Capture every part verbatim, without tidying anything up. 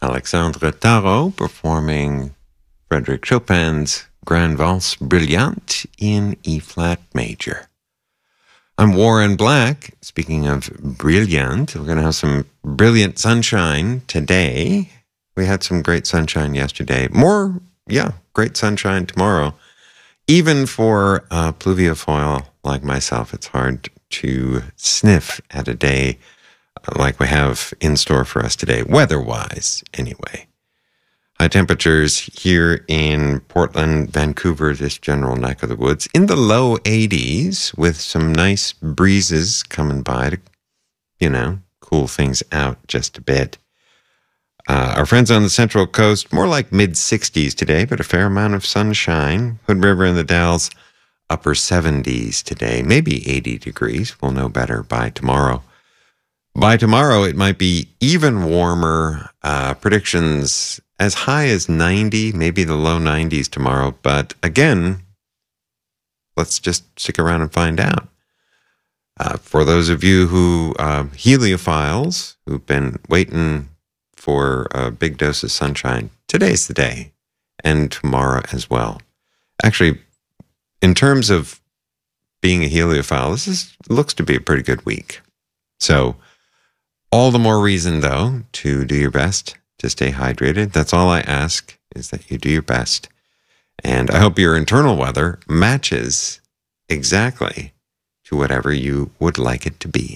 Alexandre Tarot performing Frédéric Chopin's Grande Valse Brillante in E-flat major. I'm Warren Black. Speaking of brilliant, we're going to have some brilliant sunshine today. We had some great sunshine yesterday. More, yeah, great sunshine tomorrow. Even for a pluviophile like myself, it's hard to sniff at a day like we have in store for us today, weather-wise, anyway. High temperatures here in Portland, Vancouver, this general neck of the woods, in the low eighties, with some nice breezes coming by to, you know, cool things out just a bit. Uh, our friends on the Central Coast, more like mid-sixties today, but a fair amount of sunshine. Hood River and the Dalles, upper seventies today, maybe eighty degrees. We'll know better by tomorrow. By tomorrow, it might be even warmer. Uh, predictions as high as ninety, maybe the low nineties tomorrow. But again, let's just stick around and find out. Uh, for those of you who, uh, heliophiles, who've been waiting for a big dose of sunshine, today's the day, and tomorrow as well. Actually, in terms of being a heliophile, this is, looks to be a pretty good week. So, all the more reason, though, to do your best to stay hydrated. That's all I ask, is that you do your best. And I hope your internal weather matches exactly to whatever you would like it to be.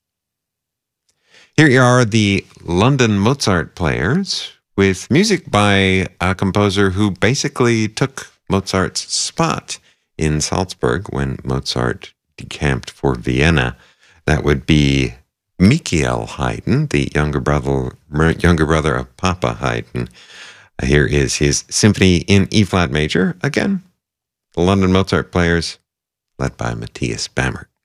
Here are the London Mozart Players with music by a composer who basically took Mozart's spot in Salzburg when Mozart decamped for Vienna. That would be Michael Haydn, the younger brother, younger brother of Papa Haydn. Here is his symphony in E-flat major. Again, the London Mozart Players, led by Matthias Bamert.